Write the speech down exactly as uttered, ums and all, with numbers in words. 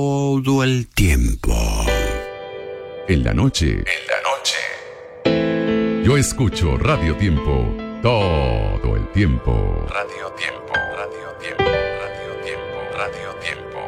Todo el tiempo. En la noche. En la noche. Yo escucho Radio Tiempo todo el tiempo. Radio Tiempo, Radio Tiempo, Radio Tiempo, Radio Tiempo.